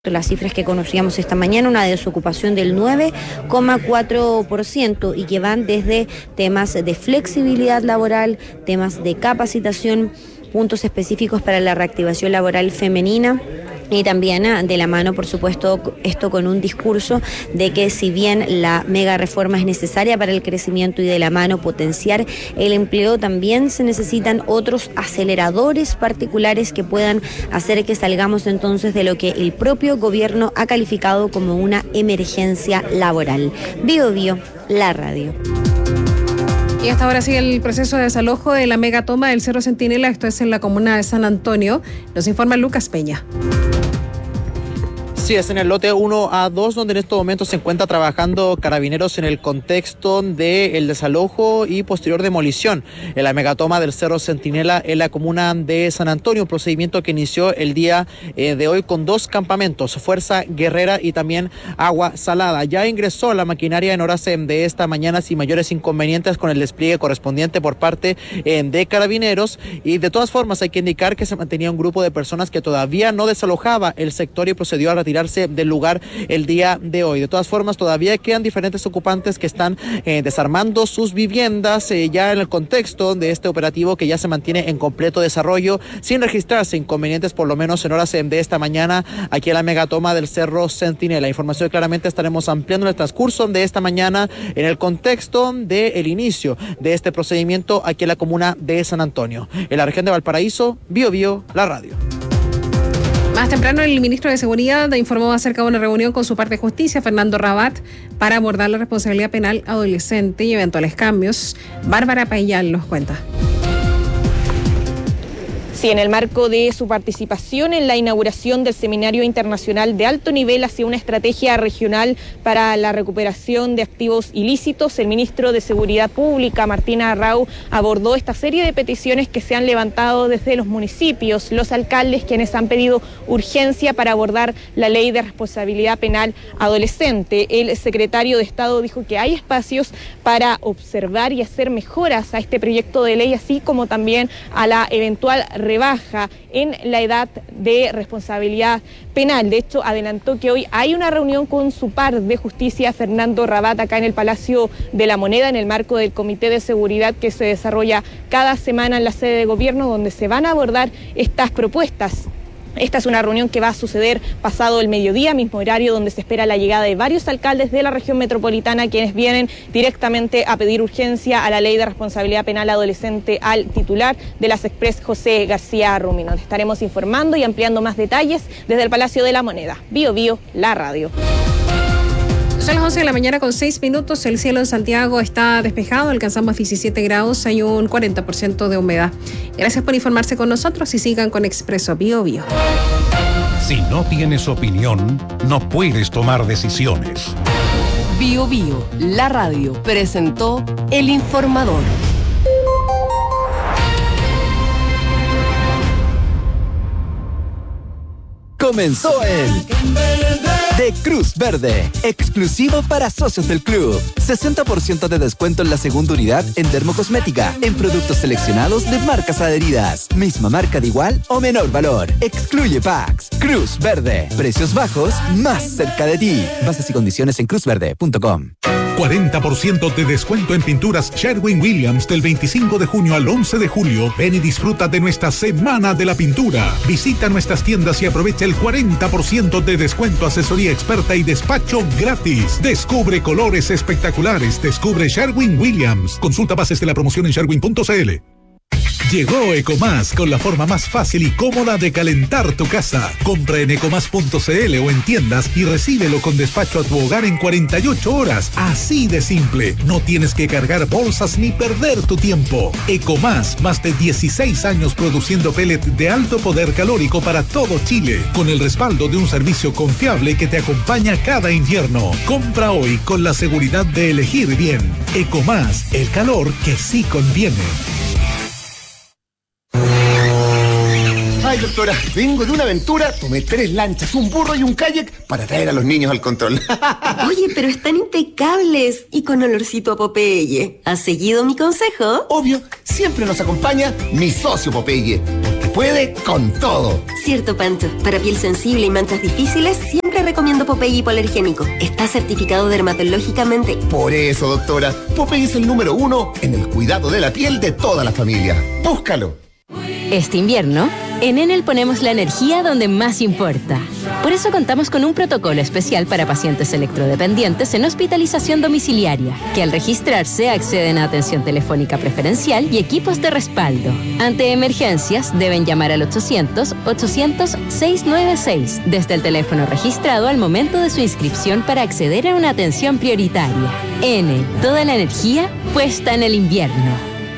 Las cifras que conocíamos esta mañana, una desocupación del 9,4% y que van desde temas de flexibilidad laboral, temas de capacitación, puntos específicos para la reactivación laboral femenina. Y también de la mano, por supuesto, esto con un discurso de que si bien la mega reforma es necesaria para el crecimiento y de la mano potenciar el empleo, también se necesitan otros aceleradores particulares que puedan hacer que salgamos entonces de lo que el propio gobierno ha calificado como una emergencia laboral. Bio Bio, la radio. Y hasta ahora sigue el proceso de desalojo de la megatoma del Cerro Centinela, esto es en la comuna de San Antonio. Nos informa Lucas Peña. Sí, es en el lote 1A2 donde en estos momentos se encuentra trabajando Carabineros en el contexto del desalojo y posterior demolición en la megatoma del Cerro Centinela en la comuna de San Antonio, un procedimiento que inició el día de hoy con 2 campamentos, Fuerza Guerrera y también Agua Salada. Ya ingresó la maquinaria en horas de esta mañana sin mayores inconvenientes con el despliegue correspondiente por parte de Carabineros, y de todas formas hay que indicar que se mantenía un grupo de personas que todavía no desalojaba el sector y procedió a retirarse del lugar el día de hoy. De todas formas, todavía quedan diferentes ocupantes que están desarmando sus viviendas ya en el contexto de este operativo que ya se mantiene en completo desarrollo, sin registrarse inconvenientes, por lo menos en horas de esta mañana, aquí en la megatoma del Cerro Centinela. Información que claramente estaremos ampliando en el transcurso de esta mañana en el contexto del inicio de este procedimiento aquí en la comuna de San Antonio. En la región de Valparaíso, Bio Bio, la radio. Más temprano, el ministro de Seguridad informó acerca de una reunión con su parte de justicia, Fernando Rabat, para abordar la responsabilidad penal adolescente y eventuales cambios. Bárbara Payal nos cuenta. Sí, en el marco de su participación en la inauguración del Seminario Internacional de Alto Nivel hacia una estrategia regional para la recuperación de activos ilícitos, el ministro de Seguridad Pública, Martín Arrau, abordó esta serie de peticiones que se han levantado desde los municipios, los alcaldes, quienes han pedido urgencia para abordar la ley de responsabilidad penal adolescente. El secretario de Estado dijo que hay espacios para observar y hacer mejoras a este proyecto de ley, así como también a la eventual rebaja en la edad de responsabilidad penal. De hecho, adelantó que hoy hay una reunión con su par de justicia, Fernando Rabat, acá en el Palacio de la Moneda, en el marco del Comité de Seguridad que se desarrolla cada semana en la sede de gobierno, donde se van a abordar estas propuestas. Esta es una reunión que va a suceder pasado el mediodía, mismo horario donde se espera la llegada de varios alcaldes de la región metropolitana, quienes vienen directamente a pedir urgencia a la ley de responsabilidad penal adolescente al titular de las Express, José García Rumino. Estaremos informando y ampliando más detalles desde el Palacio de la Moneda. Bio Bio, la radio. Son las 11 de la mañana con 6 minutos. El cielo en Santiago está despejado, alcanzamos 17 grados, hay un 40% de humedad. Gracias por informarse con nosotros y sigan con Expreso Bio Bio. Si no tienes opinión, no puedes tomar decisiones. Bio Bio, la radio, presentó El Informador. Comenzó el de Cruz Verde, exclusivo para socios del club. 60% de descuento en la segunda unidad en dermocosmética, en productos seleccionados de marcas adheridas. Misma marca de igual o menor valor. Excluye packs. Cruz Verde. Precios bajos, más cerca de ti. Bases y condiciones en cruzverde.com. 40% de descuento en pinturas Sherwin-Williams del 25 de junio al 11 de julio. Ven y disfruta de nuestra Semana de la Pintura. Visita nuestras tiendas y aprovecha el 40% de descuento, asesoría experta y despacho gratis. Descubre colores espectaculares. Descubre Sherwin-Williams. Consulta bases de la promoción en sherwin.cl. Llegó Ecomás con la forma más fácil y cómoda de calentar tu casa. Compra en ecomás.cl o en tiendas y recíbelo con despacho a tu hogar en 48 horas. Así de simple. No tienes que cargar bolsas ni perder tu tiempo. Ecomás, más de 16 años produciendo pellet de alto poder calórico para todo Chile, con el respaldo de un servicio confiable que te acompaña cada invierno. Compra hoy con la seguridad de elegir bien. Ecomás, el calor que sí conviene. Ay, doctora, vengo de una aventura, tomé 3 lanchas, un burro y un kayak para traer a los niños al control. Oye, pero están impecables y con olorcito a Popeye. ¿Has seguido mi consejo? Obvio, siempre nos acompaña mi socio Popeye, porque puede con todo. Cierto, Pancho. Para piel sensible y manchas difíciles, siempre recomiendo Popeye hipoalergénico. Está certificado dermatológicamente. Por eso, doctora, Popeye es el número 1 en el cuidado de la piel de toda la familia. Búscalo. Este invierno, en Enel ponemos la energía donde más importa. Por eso contamos con un protocolo especial para pacientes electrodependientes en hospitalización domiciliaria, que al registrarse acceden a atención telefónica preferencial y equipos de respaldo. Ante emergencias, deben llamar al 800-800-696 desde el teléfono registrado al momento de su inscripción para acceder a una atención prioritaria. Enel, toda la energía puesta en el invierno.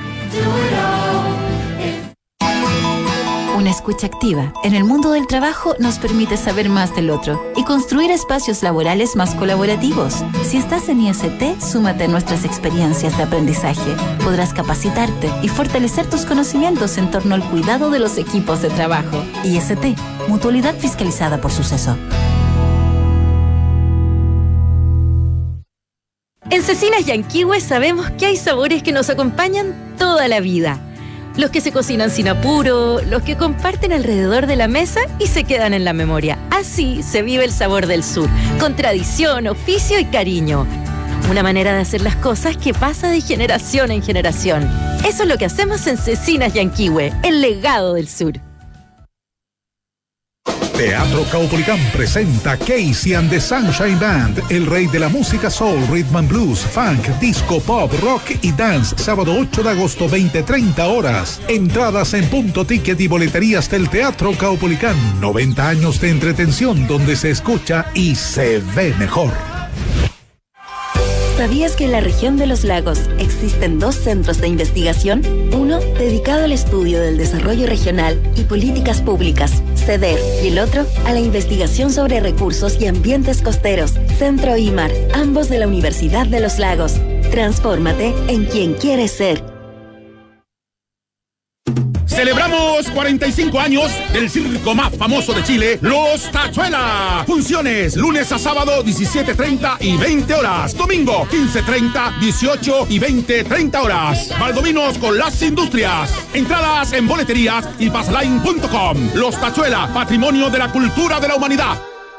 Una escucha activa en el mundo del trabajo nos permite saber más del otro y construir espacios laborales más colaborativos. Si estás en IST, súmate a nuestras experiencias de aprendizaje. Podrás capacitarte y fortalecer tus conocimientos en torno al cuidado de los equipos de trabajo. IST, Mutualidad fiscalizada por Suceso. En Cecinas Yanquihue sabemos que hay sabores que nos acompañan toda la vida. Los que se cocinan sin apuro, los que comparten alrededor de la mesa y se quedan en la memoria. Así se vive el sabor del sur, con tradición, oficio y cariño. Una manera de hacer las cosas que pasa de generación en generación. Eso es lo que hacemos en Cecinas Yanquihue, el legado del sur. Teatro Caupolicán presenta Casey and the Sunshine Band, el rey de la música soul, rhythm and blues, funk, disco, pop, rock y dance, sábado 8 de agosto, 20-30 horas. Entradas en Punto Ticket y boleterías del Teatro Caupolicán. 90 años de entretención donde se escucha y se ve mejor. ¿Sabías que en la región de los lagos existen 2 centros de investigación? Uno dedicado al estudio del desarrollo regional y políticas públicas, CEDER, y el otro a la investigación sobre recursos y ambientes costeros, Centro IMAR, ambos de la Universidad de los Lagos. Transfórmate en quien quieres ser. Celebramos 45 años del circo más famoso de Chile, Los Tachuela. Funciones lunes a sábado 17:30 y 20 horas. Domingo 15:30, 18 y 20:30 horas. Valdominos con las industrias. Entradas en boleterías y passline.com. Los Tachuela, patrimonio de la cultura de la humanidad.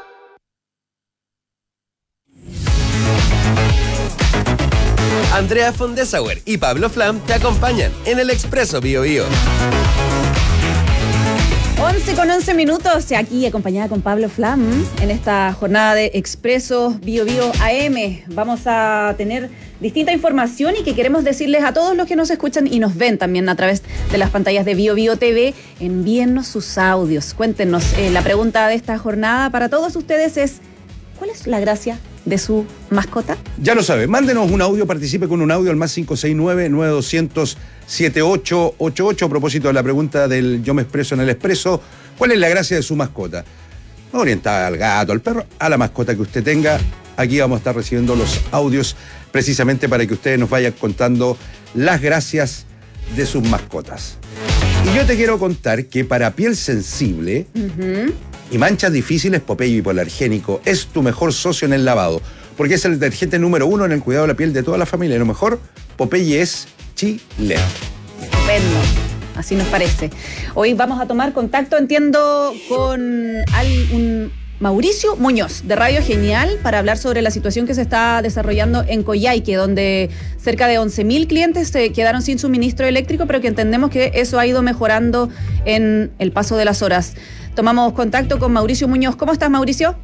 Andrea von Dessauer y Pablo Flam te acompañan en el Expreso Bio Bio. 11:11, aquí acompañada con Pablo Flam en esta jornada de Expreso Bio Bio AM. Vamos a tener distinta información y que queremos decirles a todos los que nos escuchan y nos ven también a través de las pantallas de Bio Bio TV, envíennos sus audios, cuéntenos. La pregunta de esta jornada para todos ustedes es: ¿cuál es la gracia de su mascota? Ya lo sabe, mándenos un audio, participe con un audio al más 569-9200-7888 a propósito de la pregunta del Yo Me Expreso en el Expreso. ¿Cuál es la gracia de su mascota? No orientada al gato, al perro, a la mascota que usted tenga. Aquí vamos a estar recibiendo los audios precisamente para que ustedes nos vayan contando las gracias de sus mascotas. Y yo te quiero contar que para piel sensible y manchas difíciles, Popeye hipoalergénico es tu mejor socio en el lavado, porque es el detergente número 1 en el cuidado de la piel de toda la familia. Y lo mejor, Popeye es chileno. Estupendo, así nos parece. Hoy vamos a tomar contacto, entiendo, con un Mauricio Muñoz, de Radio Genial, para hablar sobre la situación que se está desarrollando en Coyhaique, donde cerca de 11.000 clientes se quedaron sin suministro eléctrico, pero que entendemos que eso ha ido mejorando en el paso de las horas. Tomamos contacto con Mauricio Muñoz. ¿Cómo estás, Mauricio?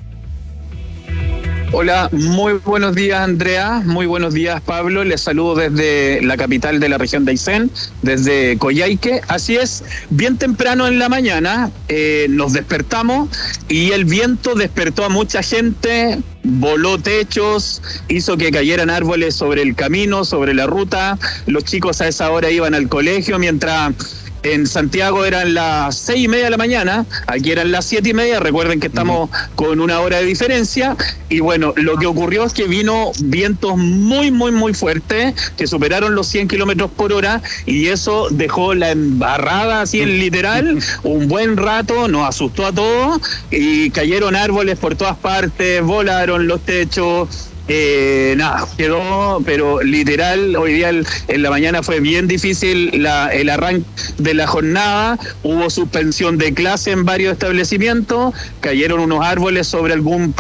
Hola, muy buenos días, Andrea, muy buenos días, Pablo. Les saludo desde la capital de la región de Aysén, desde Coyhaique. Así es, bien temprano en la mañana nos despertamos y el viento despertó a mucha gente, voló techos, hizo que cayeran árboles sobre el camino, sobre la ruta. Los chicos a esa hora iban al colegio, mientras en Santiago eran las 6:30 de la mañana, aquí eran las 7:30, recuerden que estamos con una hora de diferencia, y bueno, lo que ocurrió es que vino vientos muy, muy, muy fuertes, que superaron los 100 kilómetros por hora, y eso dejó la embarrada así en literal, un buen rato, nos asustó a todos, y cayeron árboles por todas partes, volaron los techos, nada, quedó, pero literal, hoy día en la mañana fue bien difícil el arranque de la jornada, hubo suspensión de clase en varios establecimientos, cayeron unos árboles sobre algún